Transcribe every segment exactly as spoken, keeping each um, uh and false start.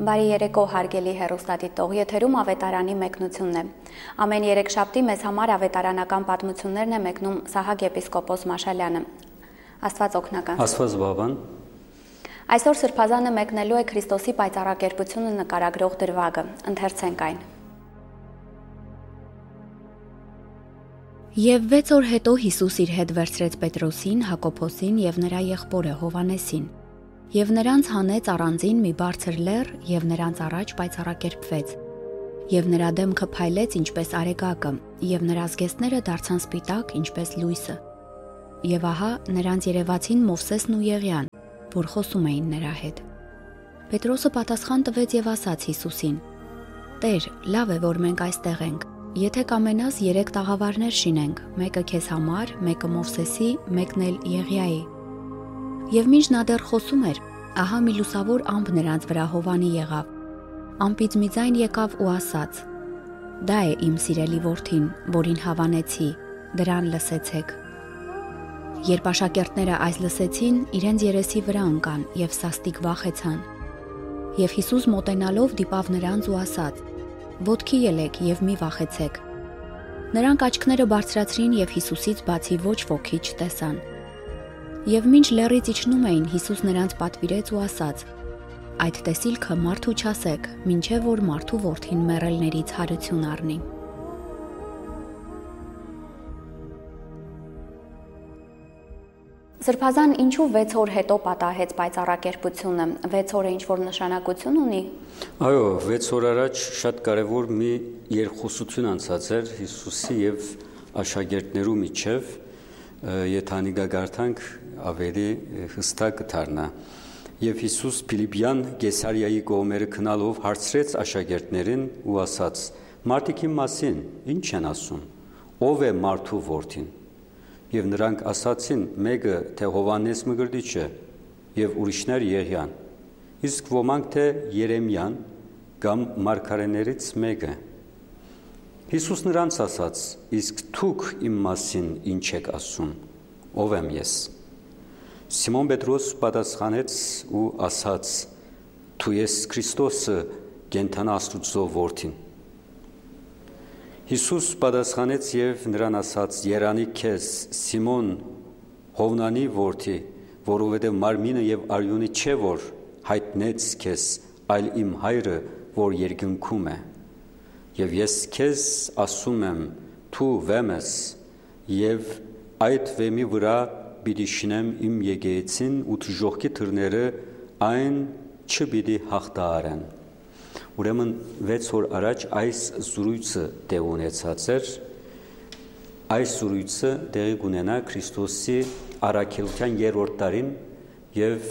Բարի երեկո հարգելի հեռուստադիտող, եթերում ավետարանի մեկնությունն է։ Ամեն երեքշաբթի մեզ համար ավետարանական պատմություններն է մեկնում Սահակ եպիսկոպոս Մաշալյանը։ Աստված օգնական։ Աստված բավան։ Այսօր Սրբազանը մեկնելու է Քրիստոսի պայծառակերպությունը նկարագրող դրվագը։ Ընթերցենք այն։ Եվ վեց օր հետո Հիսուս իր հետ վերցրեց Պետրոսին, Հակոբոսին և նրա եղբորը Հովանեսին։ Եվ նրանց հանեց առանձին մի բարձր լեռ և նրանց առաջ պայծառակերպվեց։ Եվ նրա դեմքը փայլեց ինչպես արեգակը, և նրա զգեստները դարձան սպիտակ ինչպես լույսը։ Եվ ահա նրանց երևացին Մովսեսն ու Եղիան, որ խոսում էին նրա հետ։ Պետրոսը պատասխան տվեց և ասաց Հիսուսին. «Տեր, լավ է, որ մենք այստեղ ենք։ Եթե կամենաս, երեք տաղավարներ շինենք, մեկը քեզ համար, մեկը Մովսեսի, մեկն էլ Եղիայի»։ Եվ մինչ նա դեռ խոսում էր, ահա մի լուսավոր ամպ նրանց վրա հովանի եղավ։ Ամպից մի ձայն եկավ ու ասաց. «Դա է իմ սիրելի որդին, որին հավանեցի, դրան լսեցեք»։ Երբ աշակերտները այս լսեցին, իրենց երեսի վրա ընկան և սաստիկ վախեցան։ Եվ Հիսուս մոտենալով դիպավ նրանց ու ասաց. «Ոտքի ելեք և մի վախեցեք»։ Նրանք աչքները բարձրացրին և Հիսուսից բացի ոչ ոքի չտեսան։ Եվ մինչ լեռից իջնում էին, Հիսուս նրանց պատվիրեց ու ասաց. «Այդ տեսիլքը մարդու չասեք, մինչև որ մարդու որդին մեռելներից հարություն առնի»։ Սրբազան ինչու վեց օր հետո պատահեց պայծառակերպությունը, վեց օրը ինչ-որ նշանակություն ունի։ Այո, վեց օր առաջ շատ կարևոր մի երկխոսություն անցած էր Հիսուսի և աշակերտներու միջև, եթե անիգա գարտանք ավելի հստակ կդառնա։ Եվ Հիսուս Փիլիպյան Կեսարիայի կողմերը քնալով հարցրեց աշակերտներին ու ասաց. «Մարդիկ իմ մասին ինչ են ասում, ով է մարդու որդին»։ Եվ նրանք ասացին, մեկը թե Հովանես Մկրտիչը և ուրիշներ Եղիան, իսկ ոմանք թե Երեմիան կամ մարգարեներից մեկը։ Հիսուս նրանց ասաց. «Իսկ դուք իմ մասին ինչ եք ասում, ով եմ ես»։ Սիմոն Պետրոս պատասխանեց ու ասաց. «Դու ես Քրիստոսը, կենդան Աստուծո որդին»։ Հիսուս պատասխանեց և նրան ասաց. «Երանի քեզ, Սիմոն, Հովնանի որդի, որովհետև մարմինը և արյունը չէ, որ հայտնեց քեզ, այլ իմ Հայրը, որ երկնքում է։ Եվ ես քեզ ասում եմ, դու վեմ ես, և այդ վեմի վրա պիտի շինեմ իմ եկեղեցին ու դժոխքի դռները այն չպիտի հաղթահարեն»։ Ուրեմն վեց օր առաջ այս զրույցը տեղ ունեցած էր։ Այս զրույցը տեղի կունենա Քրիստոսի առաքելության երրորդ տարին և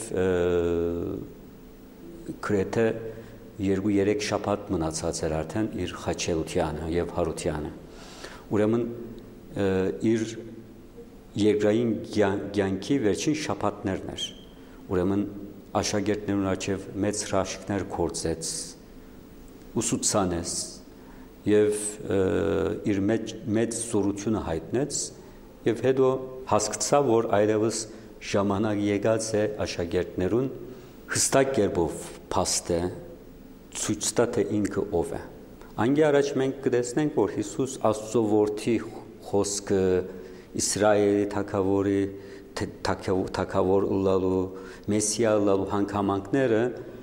գրեթե երկու-երեք շաբաթ մնացած էր արդեն իր խաչելությանը և հարությանը։ Ուրեմն իր երկրային կյանքի վերջին շաբաթներն էր։ Ուրեմն աշակերտներուն առջև մեծ հրաշքներ գործեց, ուսուցանեց և իր մեծ զորությունը հայտնեց և հետո հասկացավ, որ այլևս ժամանակ եկած է աշակերտներուն հստակ կերպով փաստե ցույց տա, թե ինքը ով է։ Անգի առաջ մենք կտեսնենք, որ Հիսուս Աստծո որդի խոսքը, Իսրայելի թագավորի թագավոր ըլլալու, Մեսիա ըլլալու հանգամանքները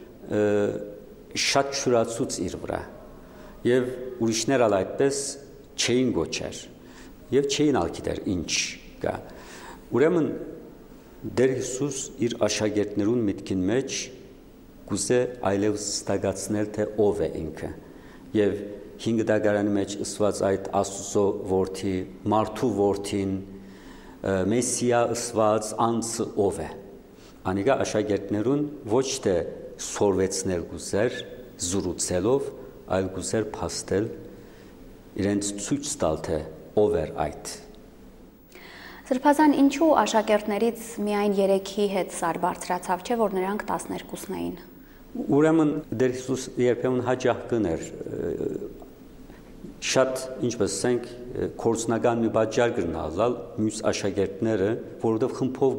շատ շուրացուց իր վրա և ուրիշներ ալ այդպես չէին գոչեր և չէին ալ գիտեր ինչ կա։ Ուրեմն Տեր Հիսուս իր աշակերտներուն միտքին մեջ գուզե այլևս ստագացնել, թե ով է ինքը և հինգ դագարանի մեջ ըսված այդ Աստծո որդի, մարդու որդին, Մեսիա ըսված անձը ով է։ Անիկա աշակերտներուն ոչ թե սորվեցնել գուզեր զրուցելով, այլ գուզեր փաստել, իրենց ցույց տալ, թե ով էր այդ։ Սրբազան ինչու աշակերտներից միայն երեքի հետ սար բարձրացավ, չէ՞ որ նրանք տասներկուսն էին։ Ուրեմն Տեր Հիսուս երբեմն հաճախ կներ շատ, ինչպես ասենք, կորցնական մի պատճառ կգնալ մյուս աշակերտները, որովհետև խմբով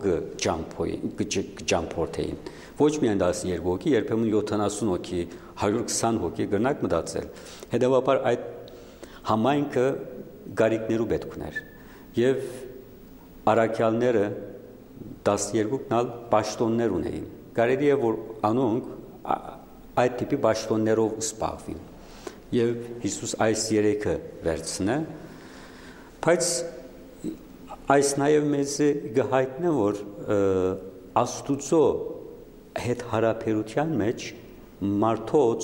կջամփորդեին։ Ոչ միայն տասներկու հոգի, երբեմն յոթանասուն հոգի, հարյուր քսան հոգի կրնակ մտածել։ Հետևաբար այդ համայնքը գարիկներու պետք ուներ։ Եվ առաքյալները տասներկուքն ալ պաշտոններ ունեին։ Կարելի է որ անոնք այդ տիպի պաշտոններով զբաղվին։ Եվ Հիսուս այս երեքը վերցնե, բայց այս նաև մեզ գհայտնե, որ Աստուծո հետ հարաբերության մեջ մարդոց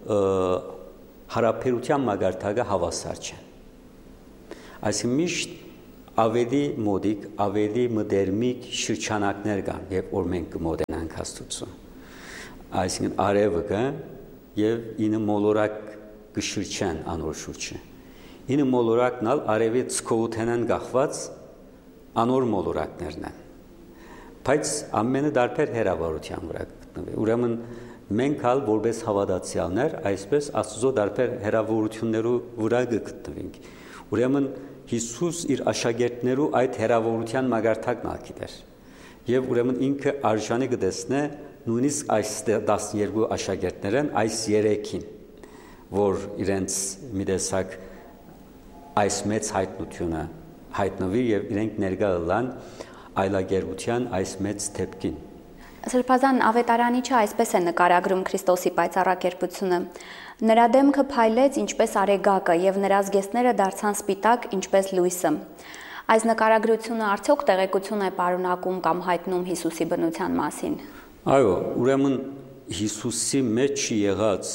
հարաբերության մագարտակը հավասար չէ։ Այսինքն միշտ ավելի մոդիկ, ավելի մդերմիկ շրջանակներ կան, երբ որ մենք կմոտենանք Աստուծո։ Այսինքն արևը կա եւ ինը մոլորակ կշրջան անոր շուրջը։ Ինը մոլորակն ալ արևի ցկովութենան գախված անոր մոլորակներն են։ Բայց ամենը դարբեր հերավարության վրա գտնվի։ Ուրեմն մենք ալ որպես հավատացյալներ այսպես Աստծո դարբեր հերավորություններու վրա գտնվենք։ Ուրեմն Հիսուս իր աշակերտներու այդ հերավորության մագարտակն ակիդեր։ Եվ ուրեմն ինքը արժանի կտեսնե նույնիսկ այս տասներկու աշակերտներն այս երեքին, որ իրենց մի տեսակ այս մեծ հայտնությունը հայտնվի եւ իրենք ներկա ըլլան այլագերության այս մեծ դեպքին։ Սրբազան ավետարանիչը այսպես է նկարագրում Քրիստոսի պայծառակերպությունը. նրա դեմքը փայլեց ինչպես արեգակը եւ նրա զգեստները դարձան սպիտակ ինչպես լույսը։ Այս նկարագրությունը արդյոք տեղեկություն է պարունակում կամ հայտնում Հիսուսի բնության մասին։ Այո, ուրեմն Հիսուսի մեջ եղած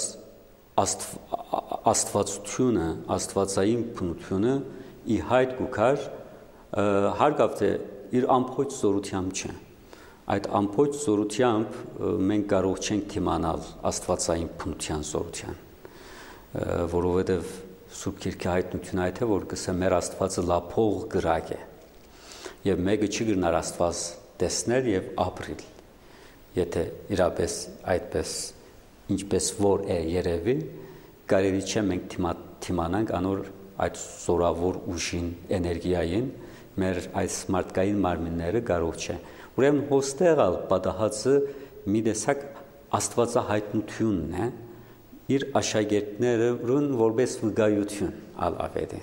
աստվածությունը, աստվածային բնությունը ի հայտ գուքար հարգավ թե իր ամփոփ զորությամբ չէ։ Այդ ամփոփ զորությամբ մենք կարող չենք դիմանալ աստվածային բնության զորության, որովհետև Սուրբ Գիրքի հայտնությունը այդ է, որ կսե մեր Աստվածը լափող գրակ է, եւ մեկը չի գնար Աստված տեսնել եւ ապրիլ, եթե իրապես այդպես ինչպես որ է երևի, կարելի չէ մենք թիմանանք անոր այդ զորավոր ուժին, էներգիային, մեր այս մարդկային մարմինները կարող չէ։ Ուրեմն հոստեղալ պատահածը մի տեսակ աստվածահայտնությունն է, իր աշակերտներուն որպես վկայություն ալ ավելի։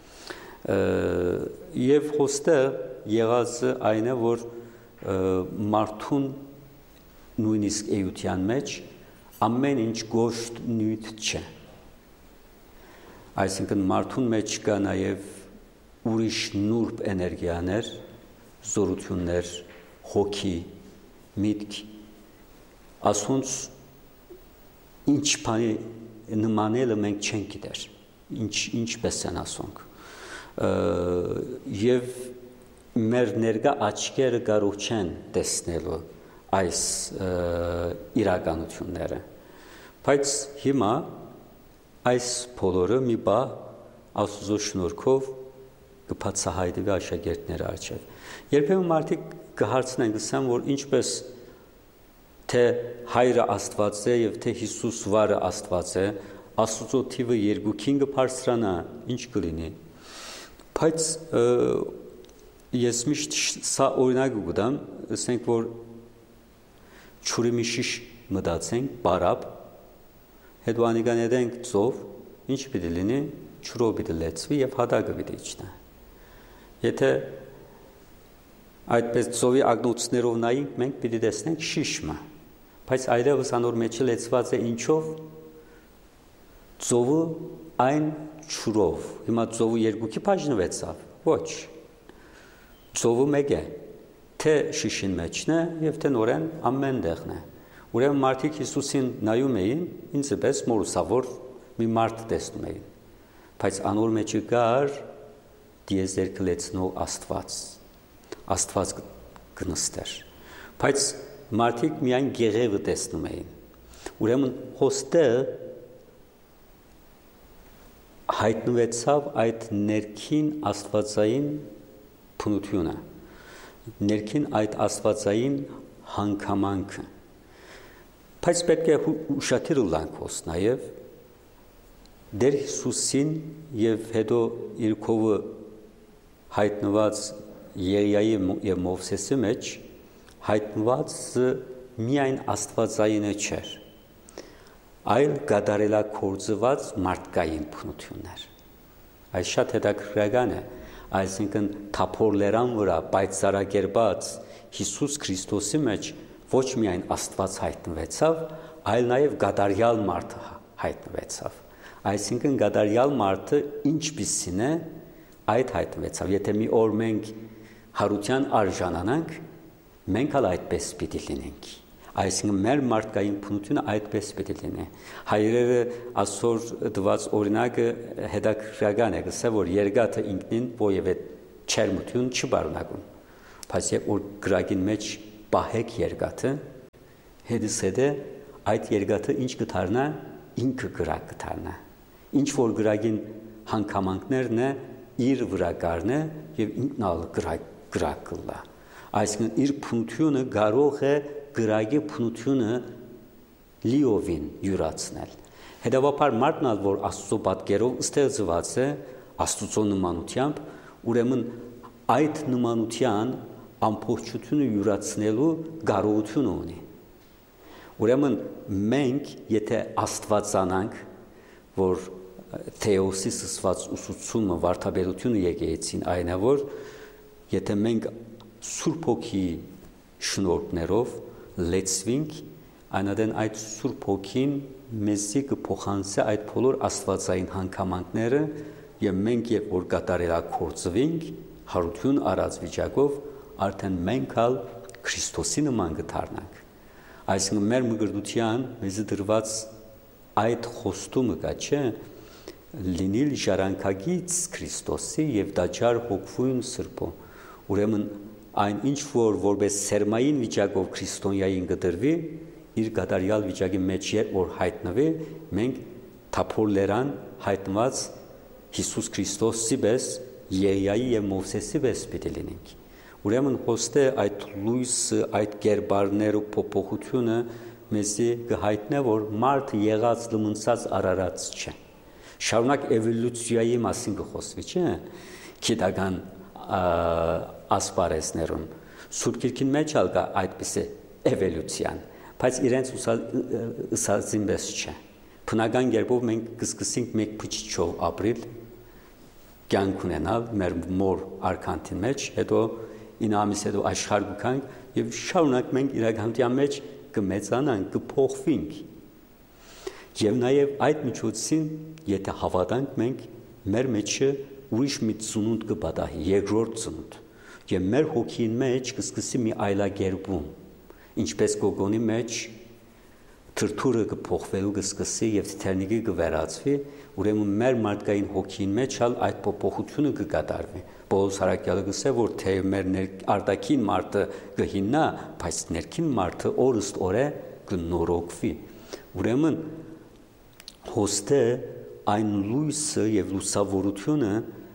Եվ հոստեղ եղածը այն է, որ մարդուն նույնիսկ էության մեջ ամեն ինչ գոշտ նյութ չէ։ Այսինքն մարդուն մեջ կա նաև ուրիշ նուրբ էներգիաներ, զորություններ, հոգի, միտք, ասոնց ինչ բանի նմանելը մենք չենք գիտեր, ինչ ինչպես են ասոնք։ Եվ մեր ներկա աչքերը կարող չեն տեսնելու այս իրականությունները։ Բայց հիմա այս բոլորը մի բա Աստծո շնորհքով կբացահայտվի աշակերտների առջև։ Երբեմն մարդիկ կհարցնեն, կսեն, որ ինչպես թե հայրը Աստված է եւ թե Հիսուս վարը Աստված է, Աստծո թիվը երկուքին կբարձրանա, ինչ կլինի։ Բայց ես միշտ սա օրինակ կգտամ, ասենք որ ճուրի մի շիշ մտածենք, բարապ, հետո անիկան edենք ծով, ինչ պիտի լինի, ճուրով պիտի լեցվի եւ հատակը պիտի իջնա։ Եթե այդպես ծովի ագնոցներով նայենք, մենք պիտի տեսնենք շիշմը, բայց այլևս անոր մեջը լեցված է ինչով, ծովը այն ճուրով, հիմա ծովը երկուքի բաժնվեցավ, ոչ, ծովը մեկ է, թե շիշին մեջն է եւ թե նորեն ամեն տեղն է։ Ուրեմն մարդիկ Հիսուսին նայում էին, ինձ պես մորուսավոր մի մարդ տեսնում էին, բայց անոր մեջը կար դիեզերքը լեցնող Աստված, Աստված կնստեր, բայց մարդիկ միայն գեղևը տեսնում էին։ Ուրեմն հոստեղ հայտնվեցավ այդ ներքին աստվածային բնությունը, ներքին այդ աստվածային հանգամանքը։ Բայց պետք է ուշադիր լանք հոս նաև Դեր Հիսուսին եւ հետո իր կողը հայտնված Եղիայի եւ Մովսեսի մեջ հայտնված միայն Աստվածայինը չէր, այլ գադարելակորձված մարդկային բնություններ։ Այս շատ հետաքրքրական է, այսինքն թափորլերան վրա պայծառակերպած Հիսուս Քրիստոսի մեջ ոչ միայն Աստված հայտնվեցավ, այլ նաև գադարյալ մարդը հայտնվեցավ։ Այսինքն գադարյալ մարդը ինչպիսին է, այդ հայտնվեցավ։ Եթե մի օր մենք հարության արժանանանք, մենք ալ այդպես պիտի լինենք։ Այսինքն մեր մարդկային բնությունը այդպես պիտի լինի։ Հայրերը այսօր դված օրինակը հետաքրքրական է, գսե որ երկաթը ինքնին որևէ չերմություն չբարունակում։ Բայց երբ որ գրագին մեջ պահեք երկաթը, հետս հետը այդ երկաթը ինչ կդառնա, ինքը գրակ կդառնա։ Ինչ որ գրագին հանգամանքներն է իր վրա կառնե եւ ինքն ալ գրակ գրակ կլա։ Այսինքն իր բնությունը կարող է գրագի բնությունը լիովին յուրացնել։ Հետևաբար մարդն ալ որ Աստծո պատկերով ստեղծված է Աստծո նմանությամբ, ուրեմն այդ նմանության ամբողջությունը յուրացնելու կարողություն ունի։ Ուրեմն մենք եթե Աստվածանանք, որ Թեոսի սսված ուսուցումը վարդապետությունը եկեղեցին այն է, որ եթե մենք Սուրբ Հոգի շնորհներով լեցվենք, այնադեն այդ Սուրբ Հոգին մեզի կփոխանցի այդ բոլոր աստվածային հանգամանքները եւ մենք երբ որ կատարելակորձվենք հարություն առած վիճակով արդեն մենք ալ Քրիստոսի նման կդառնանք։ Այսինքն մեր մգրդության մեզ դրված այդ խոստումը կա, չէ, լինիլ ժառանգագից Քրիստոսի եւ դաջար հոգվույն Սրբո։ Ուրեմն այն ինչ որ որպես սերմային վիճակով քրիստոնյային կդրվի, իր գադարյալ վիճակի մեջ երբ որ հայտնվի, մենք թափորլերան հայտնված Հիսուս Քրիստոսի պես Եղիայի եւ Մովսեսի պես պիտի լինենք։ Ուրեմն հոստե այդ լույսը, այդ կերպարները փոփոխությունը մեզի կհայտնե, որ մարդը եղած լմնցած արարած չէ։ Շարունակ էվոլյուցիայի մասին կխոսվի, չէ՞, գիտական ասպարեզներում։ Սուրբ Գիրքին մեջ ալ կա այդպես էվոլյուցիան, բայց իրենց ուսածին պես չէ։ Բնական կերպով մենք կսկսենք մեկ փչիչով ապրել, կյանք ունենալ մեր մոր արքանտին մեջ, հետո ինը ամիս հետո աշխարհ գանք եւ շարունակ մենք իրականության մեջ կմեծանանք, կփոխվենք։ Եվ նաև այդ միջոցին, եթե հավատանք մենք, մեր մեջը ուրիշ մի ծնունդ կպատահի, երկրորդ ծնունդ, եւ մեր հոգին մեջ կսկսի մի այլագերբում, ինչպես Գոգոնի մեջ թրթուրը կփոխվելու կսկսի եւ թերնիկի կվերածվի, ուրեմն մեր մարդկային հոգին մեջ ալ այդ փոփոխությունը կկատարվի։ Պողոս Հարակյալը գսե, որ թե մեր արտաքին մարդը կհիննա, բայց ներքին մարդը օրըստ օրե կնորոգվի։ Ուրեմն հոստե այն լույսը եւ լուսավորությունը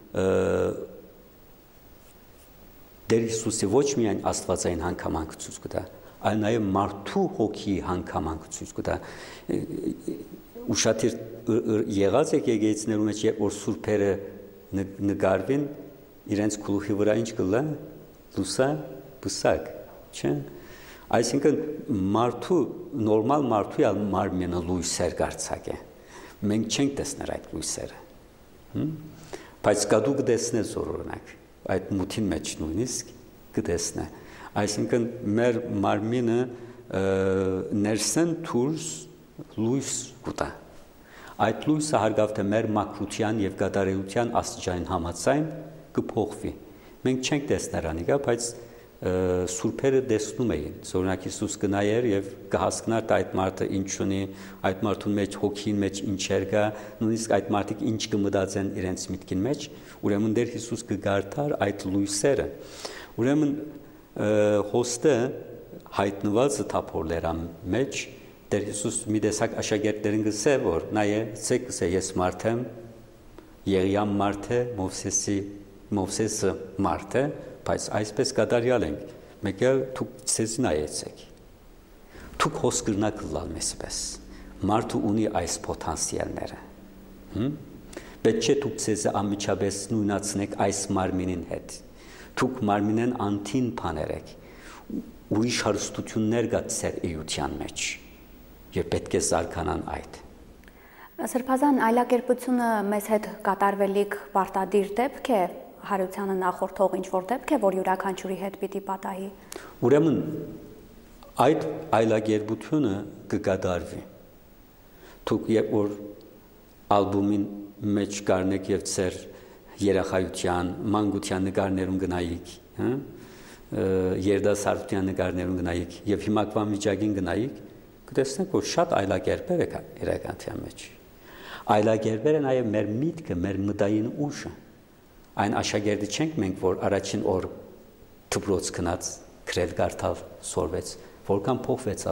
Դեր Հիսուսի ոչ միայն աստվածային հանգամանք ցույց կտա, այլ նաև մարդու հոգի հանգամանք ցույց կտա։ Ուշադիր եղած եք եկեղեցիներում մեջ երբ որ սուրբերը նկարվին, իրենց գլուխի վրա ինչ կլա, լուսա բուսակ, չէ՞։ Այսինքն մարդու նորմալ մարդու ալ մարմինը լույսեր գարցակ է։ Մենք չենք տեսներ այդ լույսերը։ Բայց կադու կտեսնես օրինակ այդ մութին մեջ նույնիսկ կտեսնե։ Այսինքն մեր մարմինը ներսեն դուրս լույս կուտա։ Այդ լույսը հարգավ թե մեր մաքրության եւ գադարելության աստիճանին համաձայն կփոխվի։ Մենք չենք տեսներ անիկա, բայց սուրբերը տեսնում էին։ Օրինակ Հիսուս կնայեր եւ կհասկնար թե այդ մարդը ինչ ունի, այդ մարդուն մեջ հոգին մեջ ինչեր կա, նույնիսկ այդ մարդիկ ինչ կմտածեն իրենց միտքին մեջ, ուրեմն դեր Հիսուս կգարտար այդ լույսերը։ Ուրեմն հոստը հայտնված թափորլերան մեջ դեր Հիսուս մի տեսակ աշակերտներին գսե, որ նայե, ցեք գսե ես մարդ եմ, Եղիան մարդ է, Մովսեսի Մովսեսը մարդ է, բայց այսպես կատարյալ ենք, մեկ էլ դուք ցեզ նայեցեք։ Դուք հոս կրնակ լալ մեզ պես։ Մարդը ունի այս պոտենցիալները։ Պետք չէ դուք ձեզ անմիջապես նույնացնեք այս մարմինին հետ։ Դուք մարմինեն անտին բաներ եք։ Ուրիշ հարստություններ կա ձեր էության մեջ։ Եվ պետք է զարգանան այդ։ Սրբազան այլակերպությունը մեզ հետ կատարվելիք պարտադիր դեպք է, հարությանը նախորդող ինչ-որ դեպք է, որ յուրաքանչյուրի հետ պիտի պատահի։ Ուրեմն այդ այլակերպությունը կկատարվի։ Դուք երբ որ ալբոմին մեջ կառնեք եւ ձեր երախայության, մանկության նկարներուն գնայիք, հա, երդասարտության նկարներուն գնայիք եւ հիմակվան վիճակին գնայիք, կտեսնեք, որ շատ այլակերպեր է իրականության մեջ։ Այլակերպերը նաեւ մեր միտքը, մեր մտային ուժը, այն աշակերտի չենք մենք, որ առաջին օր դպրոց գնաց, գրել կարդալ, սորվեց, որքան փոխվեց